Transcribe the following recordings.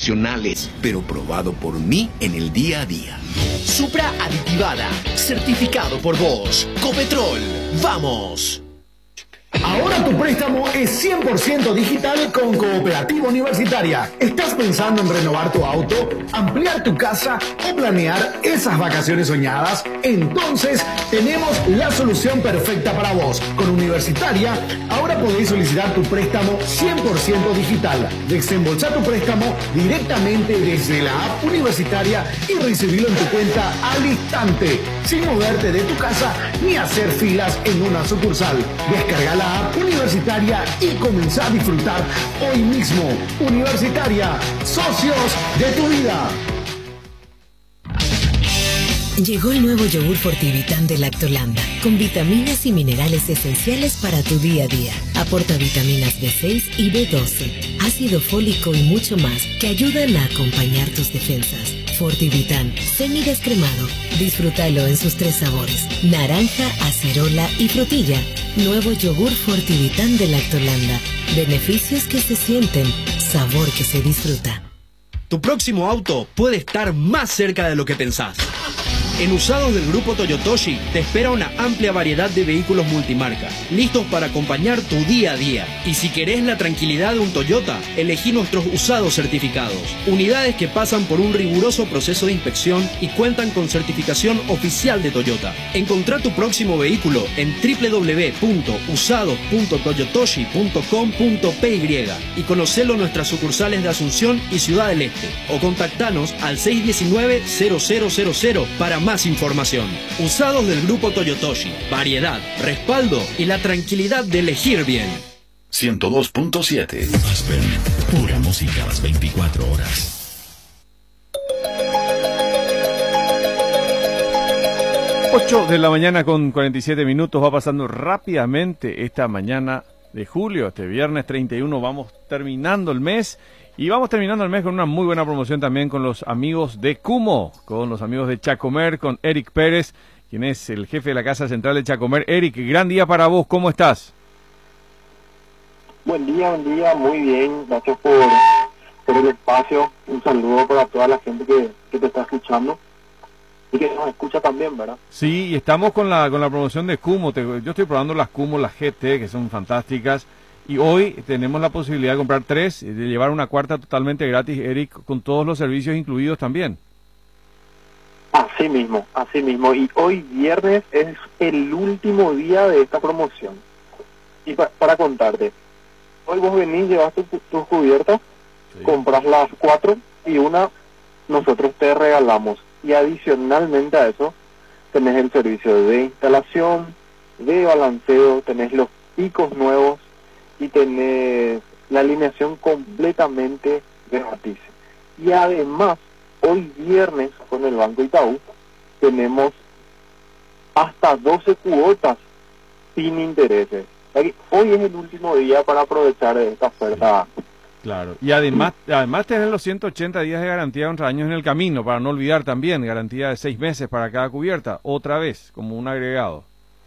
excepcionales, pero probado por mí en el día a día. Supra aditivada, certificado por Bosch. Copetrol, ¡vamos! Ahora tu préstamo es 100% digital con Cooperativa Universitaria. ¿Estás pensando en renovar tu auto, ampliar tu casa o planear esas vacaciones soñadas? Entonces tenemos la solución perfecta para vos. Con Universitaria, ahora podés solicitar tu préstamo 100% digital. Desembolsar tu préstamo directamente desde la app Universitaria y recibirlo en tu cuenta al instante, sin moverte de tu casa ni hacer filas en una sucursal. Descarga la app Universitaria y comenzá a disfrutar hoy mismo. Universitaria, socios de tu vida. Llegó el nuevo yogur Fortivitan de Lactolanda, con vitaminas y minerales esenciales para tu día a día. Aporta vitaminas B6 y B12, ácido fólico y mucho más que ayudan a acompañar tus defensas. Fortivitan, semidescremado. Disfrútalo en sus 3 sabores: naranja, acerola y frutilla. Nuevo yogur Fortivitan de Lactolanda. Beneficios que se sienten, sabor que se disfruta. Tu próximo auto puede estar más cerca de lo que pensás. En Usados del Grupo Toyotoshi te espera una amplia variedad de vehículos multimarca, listos para acompañar tu día a día. Y si querés la tranquilidad de un Toyota, elegí nuestros usados certificados. Unidades que pasan por un riguroso proceso de inspección y cuentan con certificación oficial de Toyota. Encontrá tu próximo vehículo en www.usados.toyotoshi.com.py y conocelo en nuestras sucursales de Asunción y Ciudad del Este. O contactanos al 619-0000 para más información. Usados del Grupo Toyotoshi. Variedad, respaldo y la tranquilidad de elegir bien. 102.7 Aspen. Pura música a las 24 horas. 8 de la mañana con 47 minutos. Va pasando rápidamente esta mañana de julio. Este viernes 31 vamos terminando el mes. Y vamos terminando el mes con una muy buena promoción también con los amigos de Cumo, con los amigos de Chacomer, con Eric Pérez, quien es el jefe de la Casa Central de Chacomer. Eric, gran día para vos, ¿cómo estás? Buen día, muy bien, gracias por el espacio. Un saludo para toda la gente que te está escuchando y que nos escucha también, ¿verdad? Sí, y estamos con la promoción de Cumo. Yo estoy probando las Cumo, las GT, que son fantásticas. Y hoy tenemos la posibilidad de comprar 3 y de llevar una cuarta totalmente gratis, Eric, con todos los servicios incluidos también. Así mismo. Y hoy viernes es el último día de esta promoción. Y para contarte, hoy vos venís, llevas tus cubiertas, sí, compras las 4 y una nosotros te regalamos. Y adicionalmente a eso, tenés el servicio de instalación, de balanceo, tenés los picos nuevos, y tenés la alineación completamente gratis. Y además, hoy viernes con el Banco Itaú, tenemos hasta 12 cuotas sin intereses. Hoy es el último día para aprovechar esta oferta. Claro, y además tenés los 180 días de garantía contra daños en el camino, para no olvidar también, garantía de 6 meses para cada cubierta, otra vez, como un agregado.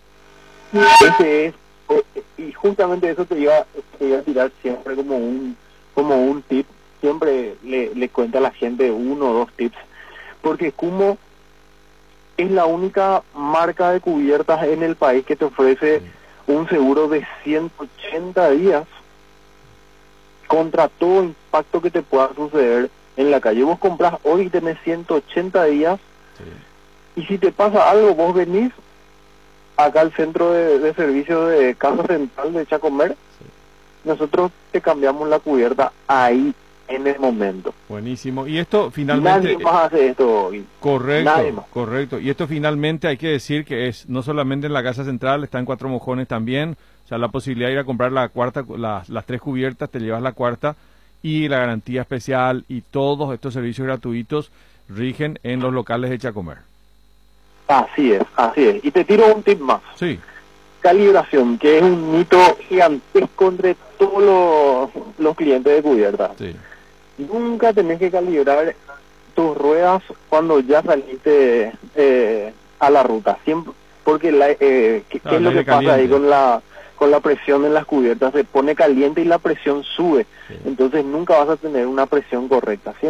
Ese es, y justamente eso te iba a tirar siempre como un tip. Siempre le cuento a la gente 1 o 2 tips, porque Cumo es la única marca de cubiertas en el país que te ofrece un seguro de 180 días contra todo impacto que te pueda suceder en la calle. Vos compras hoy y tenés 180 días, sí, y si te pasa algo, vos venís acá al centro de servicio de Casa Central de Chacomer, sí, nosotros te cambiamos la cubierta ahí en el momento. Buenísimo. Y esto finalmente... Nadie más hace esto hoy. Correcto. Y esto finalmente hay que decir que es no solamente en la Casa Central, está en Cuatro Mojones también. O sea, la posibilidad de ir a comprar la cuarta, las 3 cubiertas, te llevas la cuarta, y la garantía especial y todos estos servicios gratuitos rigen en los locales de Chacomer. Así es. Y te tiro un tip más. Sí. Calibración, que es un mito gigantesco entre todos los clientes de cubierta. Sí. Nunca tenés que calibrar tus ruedas cuando ya saliste a la ruta. Siempre, porque ¿qué es lo que pasa ahí con la presión en las cubiertas? Se pone caliente y la presión sube. Sí. Entonces nunca vas a tener una presión correcta.